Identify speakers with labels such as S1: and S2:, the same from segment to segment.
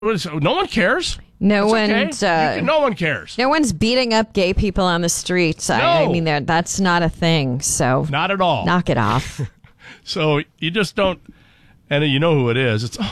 S1: No one cares.
S2: No
S1: one cares.
S2: No one's beating up gay people on the streets. I mean, that's not a thing. So
S1: not at all.
S2: Knock it off.
S1: So you just don't, and you know who it is. It's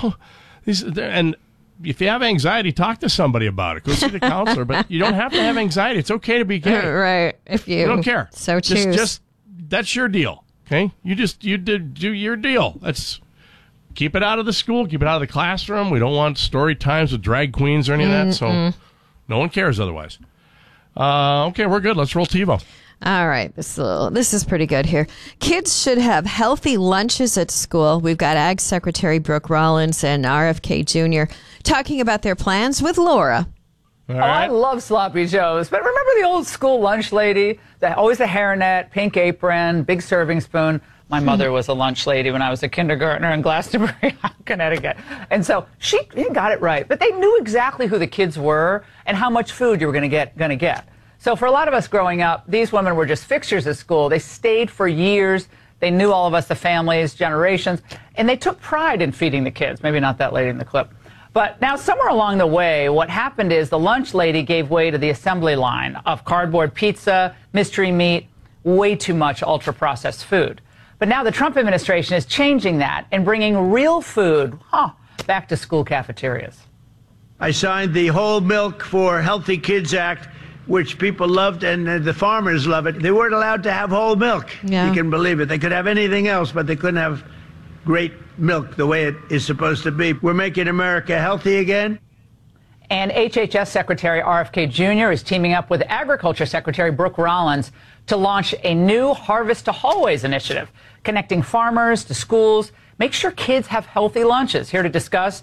S1: and if you have anxiety, talk to somebody about it. Go see the counselor. But you don't have to have anxiety. It's okay to be gay.
S2: Right. If you
S1: don't care.
S2: So choose.
S1: Just that's your deal. Okay. You do your deal. Keep it out of the school. Keep it out of the classroom. We don't want story times with drag queens or any of that. So no one cares otherwise. Okay, we're good. Let's roll TiVo.
S2: All right. This is pretty good here. Kids should have healthy lunches at school. We've got Ag Secretary Brooke Rollins and RFK Jr. talking about their plans with Laura.
S1: All right.
S3: I love Sloppy Joe's, but remember the old school lunch lady? Always a hairnet, pink apron, big serving spoon. My mother was a lunch lady when I was a kindergartner in Glastonbury, Connecticut. And so she got it right. But they knew exactly who the kids were and how much food you were going to get. So for a lot of us growing up, these women were just fixtures at school. They stayed for years. They knew all of us, the families, generations. And they took pride in feeding the kids. Maybe not that lady in the clip. But now somewhere along the way, what happened is the lunch lady gave way to the assembly line of cardboard pizza, mystery meat, way too much ultra-processed food. But now the Trump administration is changing that and bringing real food back to school cafeterias.
S4: I signed the Whole Milk for Healthy Kids Act, which people loved, and the farmers love it. They weren't allowed to have whole milk.
S2: Yeah.
S4: You can believe it. They could have anything else, but they couldn't have great milk the way it is supposed to be. We're making America healthy again.
S3: And HHS Secretary RFK Jr. is teaming up with Agriculture Secretary Brooke Rollins to launch a new Harvest to Hallways initiative, connecting farmers to schools. Make sure kids have healthy lunches. Here to discuss,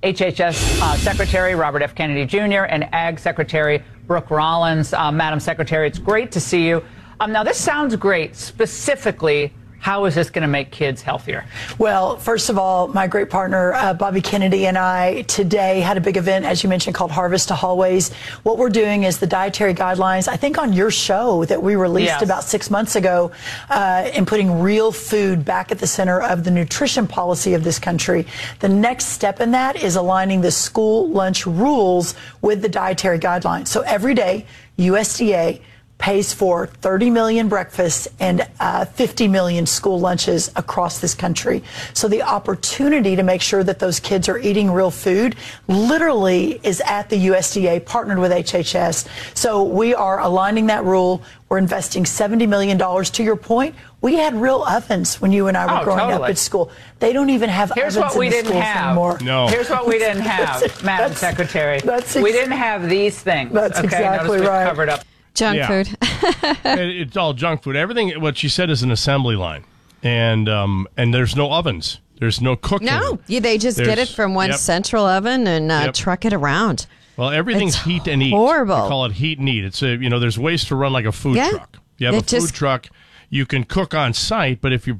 S3: HHS Secretary Robert F. Kennedy Jr. and Ag Secretary Brooke Rollins. Madam Secretary, it's great to see you. Now, this sounds great. Specifically, how is this going to make kids healthier?
S5: Well, first of all, my great partner, Bobby Kennedy, and I today had a big event, as you mentioned, called Harvest to Hallways. What we're doing is the dietary guidelines, I think on your show that we released about 6 months ago, in putting real food back at the center of the nutrition policy of this country. The next step in that is aligning the school lunch rules with the dietary guidelines. So every day, USDA pays for 30 million breakfasts and 50 million school lunches across this country. So the opportunity to make sure that those kids are eating real food literally is at the USDA, partnered with HHS. So we are aligning that rule. We're investing $70 million. To your point, we had real ovens when you and I were growing up at school. They don't even have ovens in the schools anymore.
S1: No.
S3: Here's what we didn't have, Madam Secretary. We didn't have these things.
S5: That's exactly right.
S3: Covered up.
S2: Junk food.
S1: It's all junk food. Everything, what she said, is an assembly line. And there's no ovens. There's no cooking.
S2: No, they just get it from one central oven and truck it around.
S1: Well, everything's heat and eat.
S2: Horrible.
S1: We call it heat and eat. It's there's ways to run like a food truck. You have a food truck. You can cook on site, but if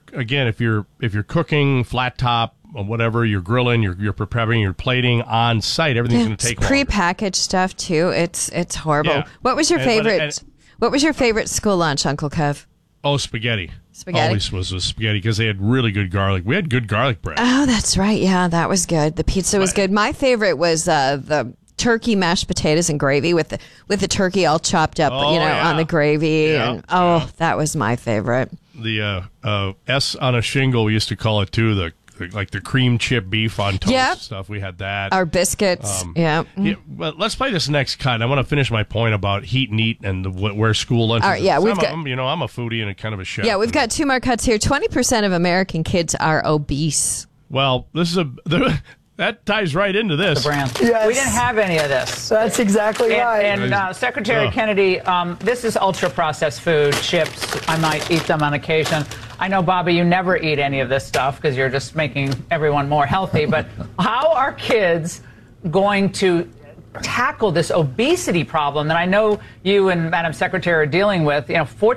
S1: you're cooking flat top or whatever, you're grilling, you're preparing, you're plating on site, everything's going to take longer.
S2: Prepackaged stuff too. It's horrible. Yeah. What was your favorite? What was your favorite school lunch, Uncle Kev?
S1: Oh, spaghetti.
S2: Spaghetti.
S1: Always was spaghetti because they had really good garlic. We had good garlic bread.
S2: Oh, that's right. Yeah, that was good. The pizza was good. My favorite was the turkey mashed potatoes and gravy with the turkey all chopped up, on the gravy.
S1: Yeah.
S2: And that was my favorite.
S1: The S on a shingle, we used to call it too. The cream chip beef on toast stuff. We had that.
S2: Our biscuits.
S1: But let's play this next cut. I want to finish my point about heat and eat and where school lunch is.
S2: I'm
S1: a foodie and a kind of a chef.
S2: Yeah, we've got two more cuts here. 20% of American kids are obese.
S1: Well, this is that ties right into this.
S3: The brand.
S5: Yes.
S3: We didn't have any of this.
S5: That's exactly right.
S3: And Secretary Kennedy, this is ultra-processed food, chips. I might eat them on occasion. I know, Bobby, you never eat any of this stuff because you're just making everyone more healthy. But how are kids going to tackle this obesity problem that I know you and Madam Secretary are dealing with?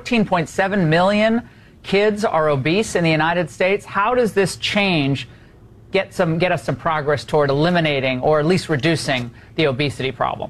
S3: 14.7 million kids are obese in the United States. How does this change get us some progress toward eliminating or at least reducing the obesity problem?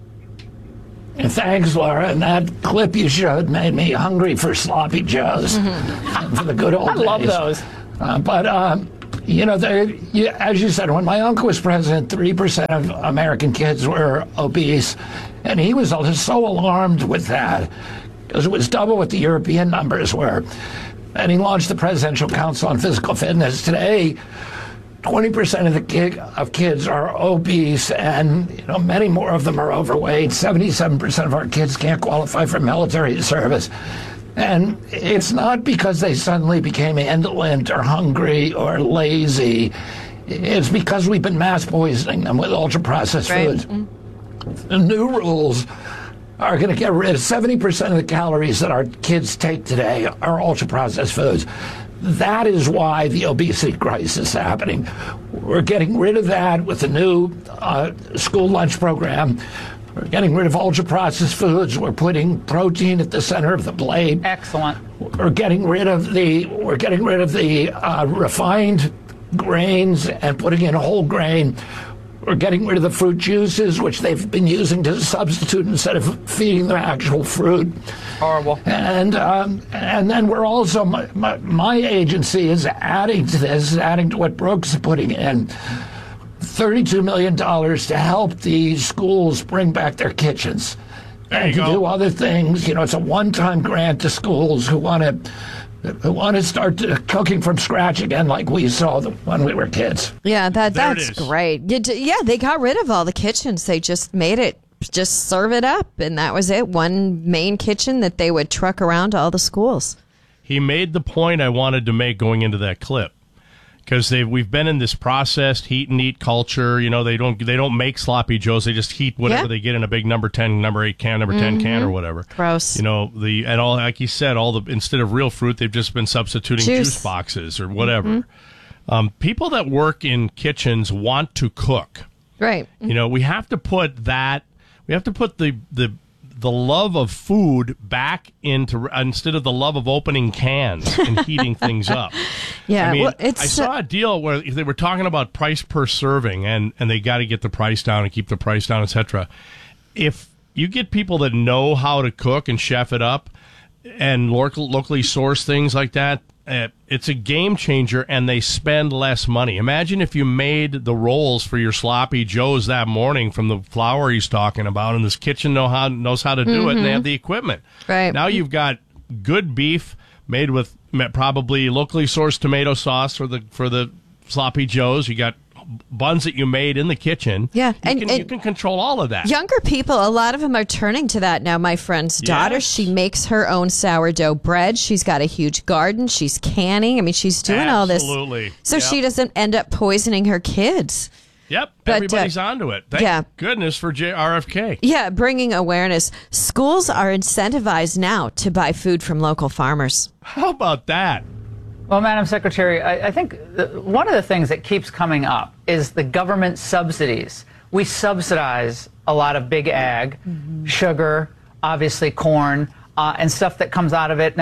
S6: Thanks, Laura. And that clip you showed made me hungry for Sloppy Joes and for the good old days.
S3: I love those.
S6: But as you said, when my uncle was president, 3% of American kids were obese, and he was so alarmed with that because it was double what the European numbers were. And he launched the Presidential Council on Physical Fitness. Today, 20% of kids are obese, and many more of them are overweight. 77% of our kids can't qualify for military service. And it's not because they suddenly became indolent or hungry or lazy. It's because we've been mass poisoning them with ultra-processed foods. The new rules are going to get rid of 70% of the calories that our kids take today are ultra-processed foods. That is why the obesity crisis is happening. We're getting rid of that with the new school lunch program. We're getting rid of ultra-processed foods. We're putting protein at the center of the plate.
S3: Excellent.
S6: We're getting rid of the refined grains and putting in whole grain. We're getting rid of the fruit juices, which they've been using to substitute instead of feeding them actual fruit.
S3: Horrible.
S6: And then we're also, my agency is adding to this, adding to what Brooks is putting in, $32 million to help these schools bring back their kitchens and to do other things. It's a one-time grant to schools who want to start cooking from scratch again, like we saw when we were kids.
S2: Yeah, that's great. Yeah, they got rid of all the kitchens. They just made it, just serve it up, and that was it. One main kitchen that they would truck around to all the schools.
S1: He made the point I wanted to make going into that clip. Because we've been in this processed heat and eat culture. They don't make sloppy joes. They just heat whatever they get in a big number 10, number 8 can, number 10 can or whatever.
S2: Gross.
S1: And all, like you said, instead of real fruit, they've just been substituting juice boxes or whatever. People that work in kitchens want to cook.
S2: Right.
S1: We have to put that. We have to put the love of food back into, instead of the love of opening cans and heating things up.
S2: Yeah,
S1: I saw a deal where they were talking about price per serving, and they got to get the price down and keep the price down, etc. If you get people that know how to cook and chef it up and locally source things like that, it's a game changer, and they spend less money. Imagine if you made the rolls for your sloppy joes that morning from the flour he's talking about, and this kitchen knows how to do it, and they have the equipment.
S2: Right.
S1: Now you've got good beef made with probably locally sourced tomato sauce for the sloppy joes. You got buns that you made in the kitchen.
S2: Yeah,
S1: you can control all of that.
S2: Younger people, a lot of them are turning to that now. My friend's daughter, she makes her own sourdough bread. She's got a huge garden. She's canning. I mean, she's doing all this.
S1: Absolutely.
S2: So she doesn't end up poisoning her kids.
S1: Yep, everybody's onto it. Thank goodness for RFK.
S2: Yeah, bringing awareness. Schools are incentivized now to buy food from local farmers.
S1: How about that?
S3: Well, Madam Secretary, I think one of the things that keeps coming up is the government subsidies. We subsidize a lot of big ag, sugar, obviously corn, and stuff that comes out of it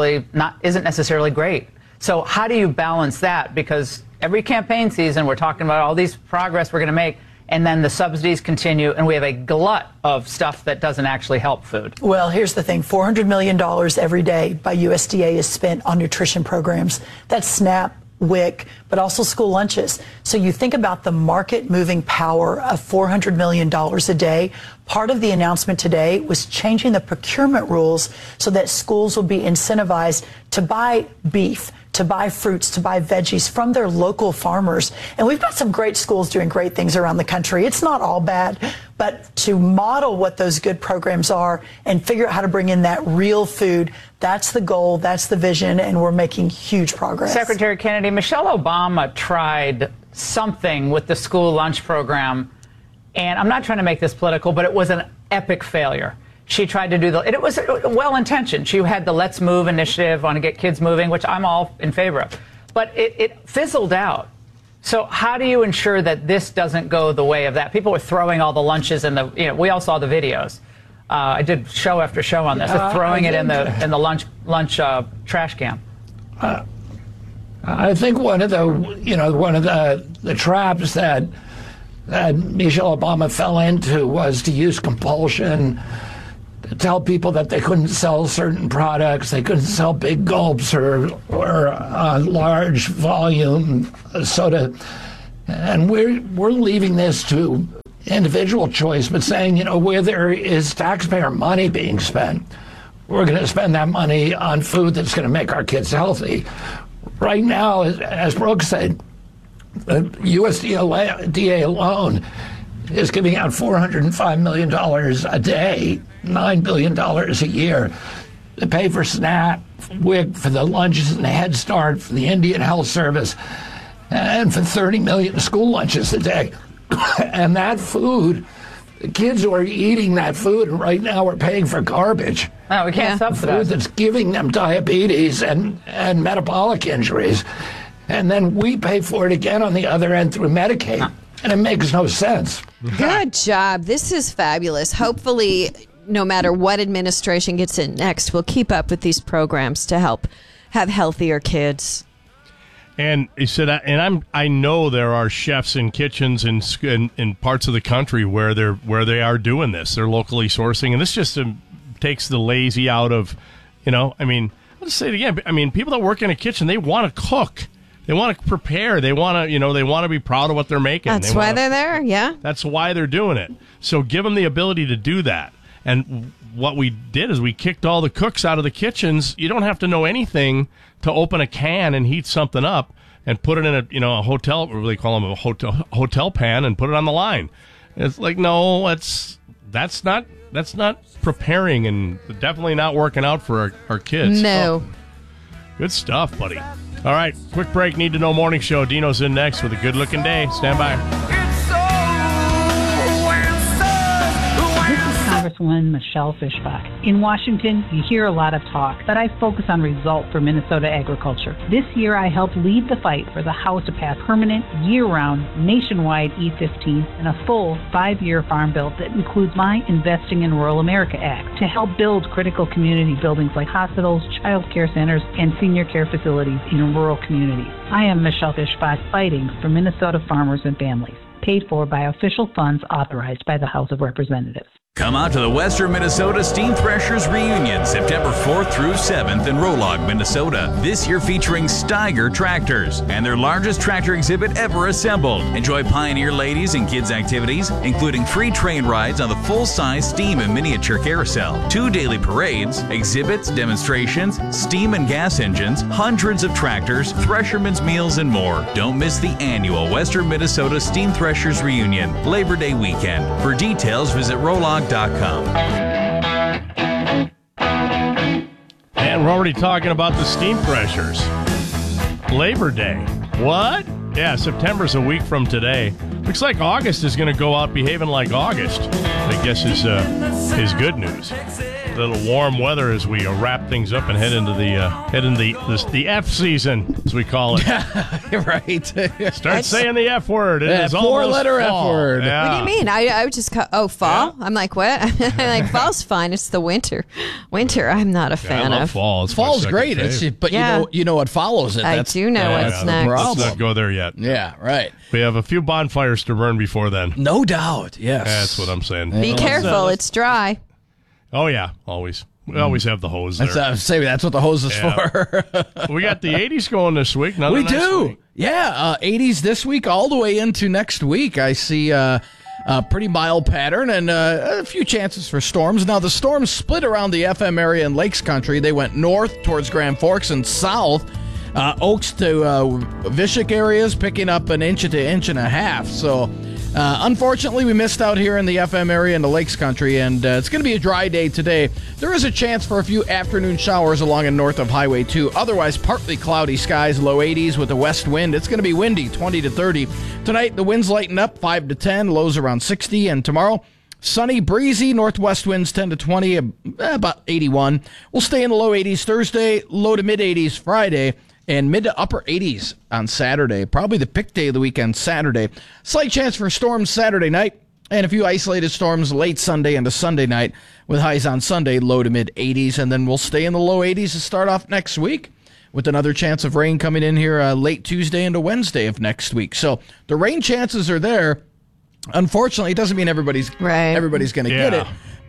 S3: isn't necessarily great. So how do you balance that? Because every campaign season, we're talking about all these progress we're going to make, and then the subsidies continue, and we have a glut of stuff that doesn't actually help food.
S5: Well, here's the thing. $400 million every day by USDA is spent on nutrition programs. That's SNAP, WIC, but also school lunches. So you think about the market-moving power of $400 million a day. Part of the announcement today was changing the procurement rules so that schools will be incentivized to buy beef, to buy fruits, to buy veggies from their local farmers. And we've got some great schools doing great things around the country. It's not all bad, but to model what those good programs are and figure out how to bring in that real food, that's the goal, that's the vision, and we're making huge progress.
S3: Secretary Kennedy, Michelle Obama tried something with the school lunch program, and I'm not trying to make this political, but it was an epic failure. She tried to do it was well-intentioned. She had the Let's Move initiative on to get kids moving, which I'm all in favor of. But it fizzled out. So how do you ensure that this doesn't go the way of that? People were throwing all the lunches in we all saw the videos. I did show after show on this, throwing it in the lunch trash can.
S6: I think one of the traps that Michelle Obama fell into was to use compulsion tell people that they couldn't sell certain products, they couldn't sell big gulps or large volume soda. And we're leaving this to individual choice, but saying, where there is taxpayer money being spent, we're going to spend that money on food that's going to make our kids healthy. Right now, as Brooke said, the USDA alone is giving out $405 million a day, $9 billion a year to pay for SNAP, WIC, for the lunches and the Head Start, for the Indian Health Service, and for 30 million school lunches a day. And that food, the kids who are eating that food, and right now we're paying for garbage.
S3: No, we can't subsidize
S6: food that's giving them diabetes and metabolic injuries. And then we pay for it again on the other end through Medicaid. And it makes no sense.
S2: Good job. This is fabulous. Hopefully, no matter what administration gets in next, we'll keep up with these programs to help have healthier kids.
S1: And he said, I know there are chefs in kitchens in parts of the country where they are doing this. They're locally sourcing, and this just takes the lazy out of, I'll just say it again. People that work in a kitchen, they want to cook. They want to prepare. They want to, they want to be proud of what they're making.
S2: That's why they're there, yeah.
S1: That's why they're doing it. So give them the ability to do that. And what we did is we kicked all the cooks out of the kitchens. You don't have to know anything to open a can and heat something up and put it in a hotel, or they call them a hotel pan, and put it on the line. It's like, no, that's not preparing, and definitely not working out for our kids.
S2: No.
S1: Oh, good stuff, buddy. All right, quick break. Need to Know Morning Show. Dino's in next with a good-looking day. Stand by.
S7: This is Congresswoman Michelle Fischbach. In Washington, you hear a lot of talk, but I focus on results for Minnesota agriculture. This year, I helped lead the fight for the House to pass permanent, year-round, nationwide E-15 and a full 5-year farm bill that includes my Investing in Rural America Act to help build critical community buildings like hospitals, child care centers, and senior care facilities in rural communities. I am Michelle Fischbach, fighting for Minnesota farmers and families, paid for by official funds authorized by the House of Representatives.
S8: Come out to the Western Minnesota Steam Threshers Reunion, September 4th through 7th in Rolog, Minnesota. This year featuring Steiger tractors and their largest tractor exhibit ever assembled. Enjoy Pioneer ladies and kids activities, including free train rides on the full-size steam and miniature carousel, 2 daily parades, exhibits, demonstrations, steam and gas engines, hundreds of tractors, threshermen's meals, and more. Don't miss the annual Western Minnesota Steam Threshers Reunion, Labor Day weekend. For details, visit Rolog.com.
S1: And we're already talking about the steam threshers. Labor Day. What? Yeah, September's a week from today. Looks like August is going to go out behaving like August. I guess is good news. A little warm weather as we wrap things up and head into the F season, as we call it.
S9: Right.
S1: Start saying the F word. It is
S9: 4-letter F word.
S1: Yeah.
S2: What do you mean? I would just call, fall? Yeah. I'm like, what? I'm like, fall's fine. It's the winter. Winter, I'm not a fan
S1: I love
S2: of.
S1: fall. It's
S9: Fall's great. But you know what follows it.
S2: I do know what's next.
S1: Let's not go there yet.
S9: Yeah, right.
S1: We have a few bonfires to burn before then.
S9: No doubt. Yes.
S1: That's what I'm saying.
S2: Be careful. It's dry.
S1: Oh, yeah, always. We always have the hose there.
S9: That's what the hose is for.
S1: We got the 80s going this week.
S9: We do. Yeah, 80s this week all the way into next week. I see a pretty mild pattern and a few chances for storms. Now, the storms split around the FM area and Lakes Country. They went north towards Grand Forks and south. Oaks to Vishik areas, picking up an inch to inch and a half. So, unfortunately, we missed out here in the FM area and the Lakes Country, and it's going to be a dry day today. There is a chance for a few afternoon showers along and north of Highway 2. Otherwise, partly cloudy skies, low 80s with a west wind. It's going to be windy, 20 to 30. Tonight, the winds lighten up, 5 to 10, lows around 60. And tomorrow, sunny, breezy, northwest winds 10 to 20, about 81. We'll stay in the low 80s Thursday, low to mid 80s Friday, and mid to upper 80s on Saturday. Probably the pick day of the weekend, Saturday. Slight chance for storms Saturday night, and a few isolated storms late Sunday into Sunday night, with highs on Sunday, low to mid 80s. And then we'll stay in the low 80s to start off next week, with another chance of rain coming in here late Tuesday into Wednesday of next week. So the rain chances are there. Unfortunately, it doesn't mean everybody's going to get it.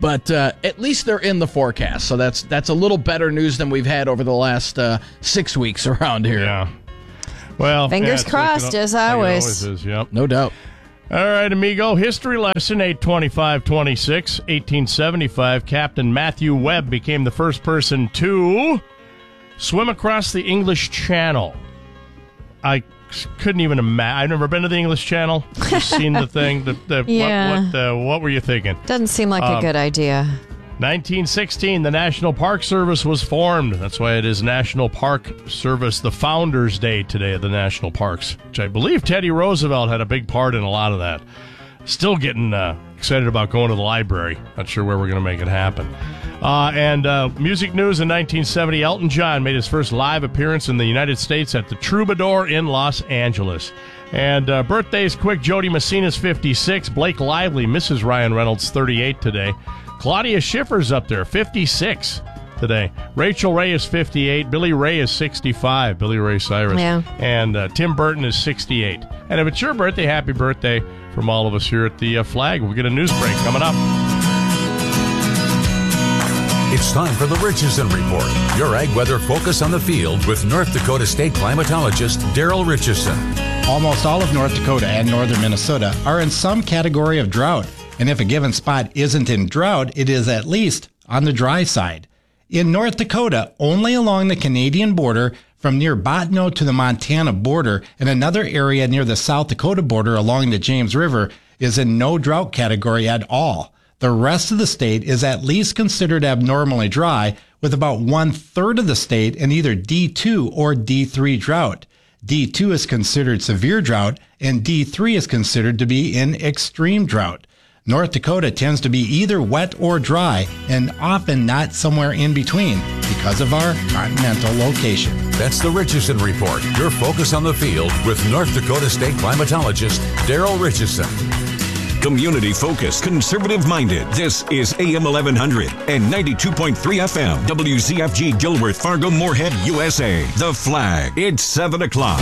S9: But at least they're in the forecast, so that's a little better news than we've had over the last 6 weeks around here.
S1: Yeah. Well,
S2: fingers crossed, as always.
S1: Is, yep.
S9: No doubt.
S1: All right, amigo. History lesson 825-26. 1875, Captain Matthew Webb became the first person to swim across the English Channel. I couldn't even imagine. I've never been to the English Channel. Just seen the thing. What were you thinking?
S2: Doesn't seem like a good idea.
S1: 1916, the National Park Service was formed. That's why it is National Park Service, the Founders Day today of the National Parks, which I believe Teddy Roosevelt had a big part in a lot of that. Still getting excited about going to the library. Not sure where we're going to make it happen. And music news in 1970, Elton John made his first live appearance in the United States at the Troubadour in Los Angeles. And birthdays quick, Jody Messina's 56, Blake Lively, Mrs. Ryan Reynolds, 38 today. Claudia Schiffer's up there, 56 today. Rachel Ray is 58. Billy Ray is 65. Billy Ray Cyrus.
S2: Yeah. And
S1: Tim Burton is 68. And if it's your birthday, happy birthday from all of us here at the Flag. We'll get a news break coming up.
S10: It's time for the Richardson Report, your ag weather focus on the field with North Dakota State climatologist Daryl Richardson.
S11: Almost all of North Dakota and northern Minnesota are in some category of drought. And if a given spot isn't in drought, it is at least on the dry side. In North Dakota, only along the Canadian border from near Bottineau to the Montana border and another area near the South Dakota border along the James River is in no drought category at all. The rest of the state is at least considered abnormally dry, with about 1/3 of the state in either D2 or D3 drought. D2 is considered severe drought, and D3 is considered to be in extreme drought. North Dakota tends to be either wet or dry, and often not somewhere in between because of our continental location.
S10: That's the Richardson Report, your focus on the field with North Dakota State climatologist Daryl Richardson.
S12: Community-focused, conservative-minded. This is AM 1100 and 92.3 FM. WZFG Gilworth, Fargo, Moorhead, USA. The Flag. It's 7 o'clock.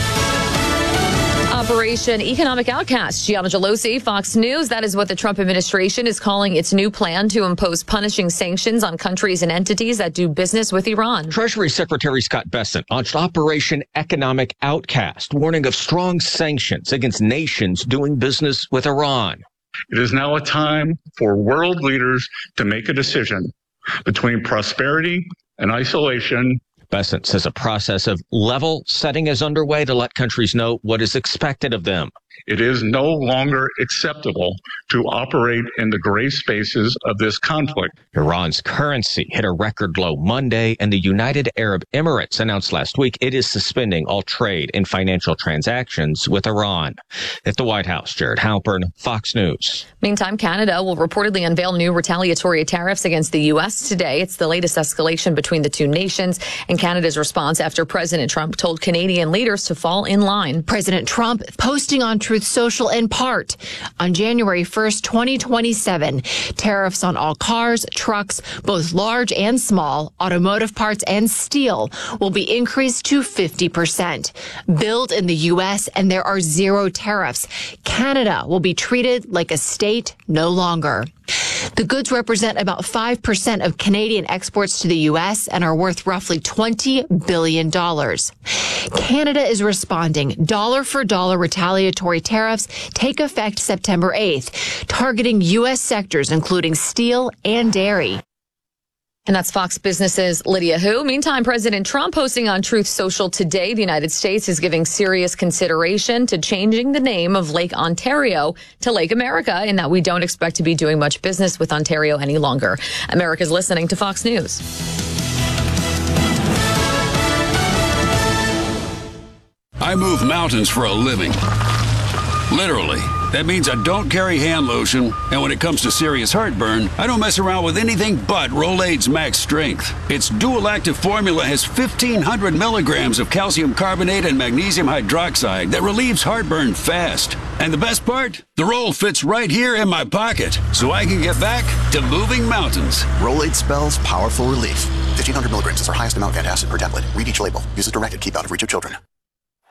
S13: Operation Economic Outcast. Gianna Gelosi, Fox News. That is what the Trump administration is calling its new plan to impose punishing sanctions on countries and entities that do business with Iran.
S14: Treasury Secretary Scott Bessent launched Operation Economic Outcast, warning of strong sanctions against nations doing business with Iran.
S15: It is now a time for world leaders to make a decision between prosperity and isolation.
S14: Bessent says a process of level setting is underway to let countries know what is expected of them.
S15: It is no longer acceptable to operate in the gray spaces of this conflict.
S14: Iran's currency hit a record low Monday, and the United Arab Emirates announced last week it is suspending all trade and financial transactions with Iran. At the White House, Jared Halpern, Fox News.
S13: Meantime, Canada will reportedly unveil new retaliatory tariffs against the U.S. today. It's the latest escalation between the two nations and Canada's response after President Trump told Canadian leaders to fall in line.
S16: President Trump posting on Truth Social in part on January 1st, 2027, tariffs on all cars, trucks, both large and small, automotive parts and steel will be increased to 50%. Built in the U.S. and there are zero tariffs. Canada will be treated like a state no longer. The goods represent about 5% of Canadian exports to the U.S. and are worth roughly $20 billion. Canada is responding. Dollar-for-dollar retaliatory tariffs take effect September 8th, targeting U.S. sectors including steel and dairy.
S13: And that's Fox Business's Lydia Hu. Meantime, President Trump posting on Truth Social today, the United States is giving serious consideration to changing the name of Lake Ontario to Lake America, and that we don't expect to be doing much business with Ontario any longer. America's listening to Fox News.
S17: I move mountains for a living. Literally. That means I don't carry hand lotion, and when it comes to serious heartburn, I don't mess around with anything but Rolaids Max Strength. Its dual-active formula has 1,500 milligrams of calcium carbonate and magnesium hydroxide that relieves heartburn fast. And the best part? The roll fits right here in my pocket, so I can get back to moving mountains.
S18: Rolaids spells powerful relief. 1,500 milligrams is our highest amount of antacid per tablet. Read each label. Use as directed. Keep out of reach of children.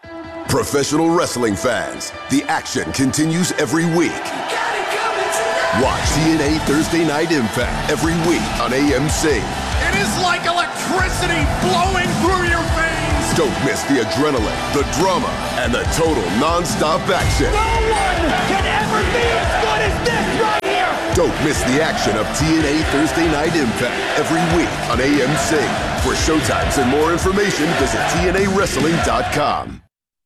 S19: Professional wrestling fans, the action continues every week. Watch TNA Thursday Night Impact every week on AMC.
S20: It is like electricity flowing through your veins.
S19: Don't miss the adrenaline, the drama, and the total non-stop action.
S20: No one can ever be as good as this right here.
S19: Don't miss the action of TNA Thursday Night Impact every week on AMC. For showtimes and more information, visit TNAWrestling.com.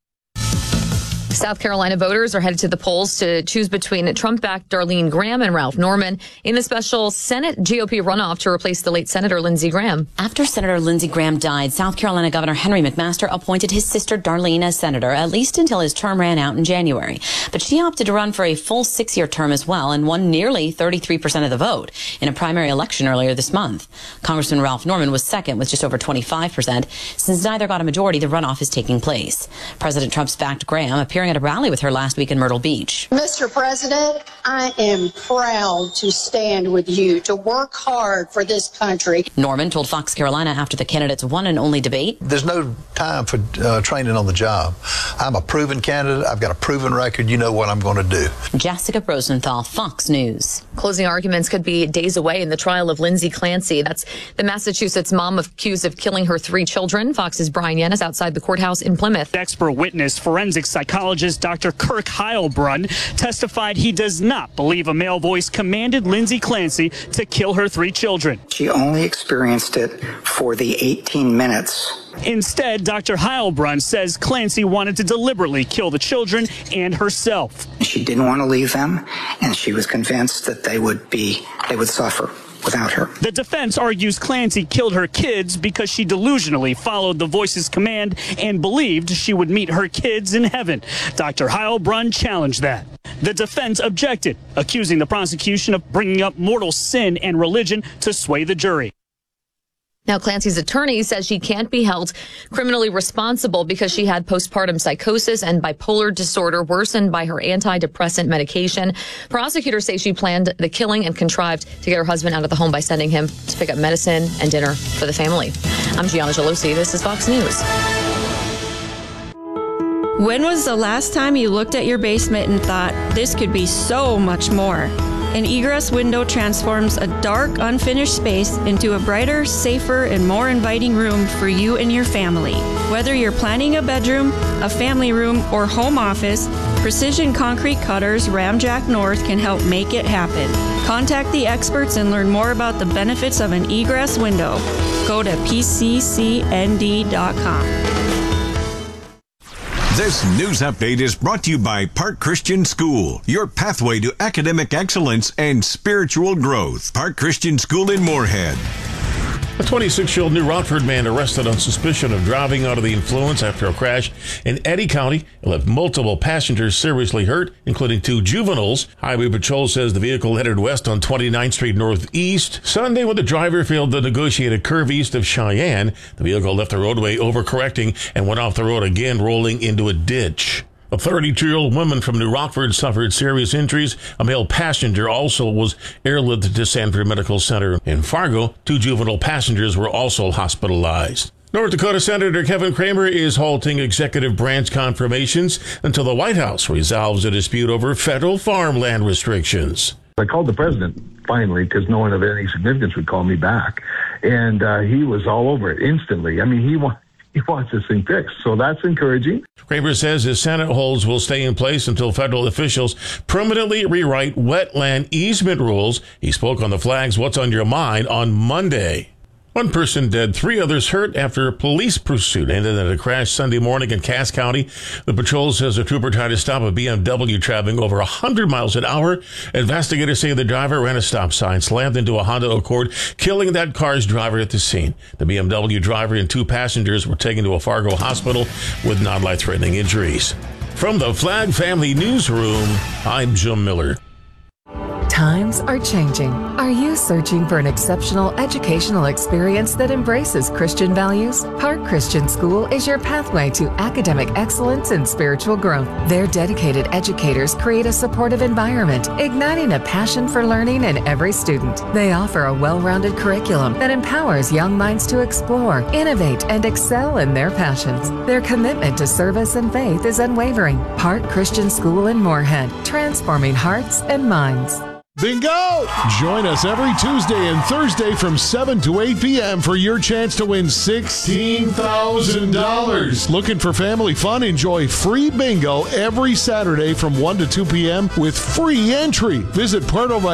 S13: South Carolina voters are headed to the polls to choose between Trump-backed Darlene Graham and Ralph Norman in the special Senate GOP runoff to replace the late Senator Lindsey Graham.
S21: After Senator Lindsey Graham died, South Carolina Governor Henry McMaster appointed his sister Darlene as senator, at least until his term ran out in January. But she opted to run for a full 6-year term as well and won nearly 33% of the vote in a primary election earlier this month. Congressman Ralph Norman was second with just over 25%. Since neither got a majority, the runoff is taking place. President Trump's backed Graham appearing at a rally with her last week in Myrtle Beach.
S22: Mr. President, I am proud to stand with you, to work hard for this country.
S21: Norman told Fox Carolina after the candidate's one and only debate.
S23: There's no time for training on the job. I'm a proven candidate. I've got a proven record. You know what I'm going to do.
S21: Jessica Rosenthal, Fox News.
S13: Closing arguments could be days away in the trial of Lindsay Clancy. That's the Massachusetts mom accused of killing her 3 children. Fox's Brian Yen is outside the courthouse in Plymouth.
S24: Expert witness, forensic psychologist Dr. Kirk Heilbrunn testified he does not believe a male voice commanded Lindsay Clancy to kill her 3 children.
S25: She only experienced it for the 18 minutes.
S24: Instead, Dr. Heilbrunn says Clancy wanted to deliberately kill the children and herself.
S25: She didn't want to leave them, and she was convinced that they would suffer without her.
S24: The defense argues Clancy killed her kids because she delusionally followed the voice's command and believed she would meet her kids in heaven. Dr. Heilbrunn challenged that. The defense objected, accusing the prosecution of bringing up mortal sin and religion to sway the jury.
S13: Now, Clancy's attorney says she can't be held criminally responsible because she had postpartum psychosis and bipolar disorder worsened by her antidepressant medication. Prosecutors say she planned the killing and contrived to get her husband out of the home by sending him to pick up medicine and dinner for the family. I'm Gianna Gelosi. This is Fox News.
S26: When was the last time you looked at your basement and thought, this could be so much more? An egress window transforms a dark, unfinished space into a brighter, safer, and more inviting room for you and your family. Whether you're planning a bedroom, a family room, or home office, Precision Concrete Cutters Ramjack North can help make it happen. Contact the experts and learn more about the benefits of an egress window. Go to pccnd.com.
S12: This news update is brought to you by Park Christian School, your pathway to academic excellence and spiritual growth. Park Christian School in Moorhead.
S27: A 26-year-old New Rockford man arrested on suspicion of driving under the influence after a crash in Eddy County left multiple passengers seriously hurt, including 2 juveniles. Highway Patrol says the vehicle headed west on 29th Street Northeast Sunday when the driver failed to negotiate a curve east of Cheyenne. The vehicle left the roadway overcorrecting and went off the road again, rolling into a ditch. A 32-year-old woman from New Rockford suffered serious injuries. A male passenger also was airlifted to Sanford Medical Center. In Fargo, 2 juvenile passengers were also hospitalized. North Dakota Senator Kevin Cramer is halting executive branch confirmations until the White House resolves a dispute over federal farmland restrictions.
S28: I called the president finally because no one of any significance would call me back. And he was all over it instantly. I mean, he wants this thing fixed, so that's encouraging.
S27: Cramer says his Senate holds will stay in place until federal officials permanently rewrite wetland easement rules. He spoke on the Flag's What's on Your Mind on Monday. 1 person dead, 3 others hurt after a police pursuit ended in a crash Sunday morning in Cass County. The patrol says a trooper tried to stop a BMW traveling over 100 miles an hour. Investigators say the driver ran a stop sign, slammed into a Honda Accord, killing that car's driver at the scene. The BMW driver and 2 passengers were taken to a Fargo hospital with non-life-threatening injuries. From the Flag Family Newsroom, I'm Jim Miller.
S29: Times are changing. Are you searching for an exceptional educational experience that embraces Christian values? Park Christian School is your pathway to academic excellence and spiritual growth. Their dedicated educators create a supportive environment, igniting a passion for learning in every student. They offer a well-rounded curriculum that empowers young minds to explore, innovate, and excel in their passions. Their commitment to service and faith is unwavering. Park Christian School in Moorhead, transforming hearts and minds.
S1: Bingo! Join us every Tuesday and Thursday from 7 to 8 p.m. for your chance to win $16,000. Looking for family fun? Enjoy free bingo every Saturday from 1 to 2 p.m. with free entry. Visit Puerto